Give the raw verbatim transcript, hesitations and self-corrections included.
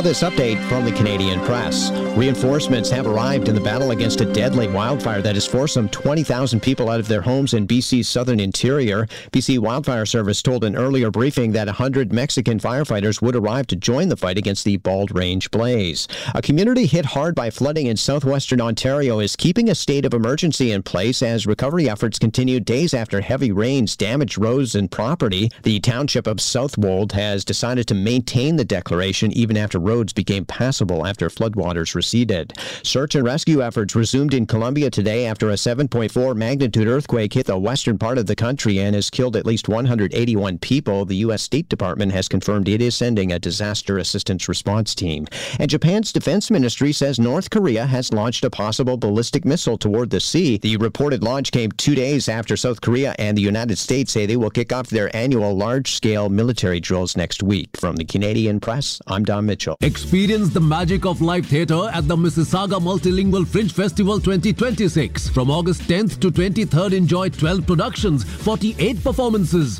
Now this update from the Canadian Press. Reinforcements have arrived in the battle against a deadly wildfire that has forced some twenty thousand people out of their homes in B C's southern interior. B C Wildfire Service told an earlier briefing that one hundred Mexican firefighters would arrive to join the fight against the Bald Range blaze. A community hit hard by flooding in southwestern Ontario is keeping a state of emergency in place as recovery efforts continue days after heavy rains damaged roads and property. The township of Southwold has decided to maintain the declaration even after roads became passable after floodwaters receded. Search and rescue efforts resumed in Colombia today after a seven point four magnitude earthquake hit the western part of the country and has killed at least one hundred eighty-one people. The U S State Department has confirmed it is sending a disaster assistance response team. And Japan's defense ministry says North Korea has launched a possible ballistic missile toward the sea. The reported launch came two days after South Korea and the United States say they will kick off their annual large-scale military drills next week. From the Canadian Press, I'm Don Mitchell. Experience the magic of live theatre at the Mississauga Multilingual Fringe Festival twenty twenty-six. From August tenth to twenty-third, enjoy twelve productions, forty-eight performances,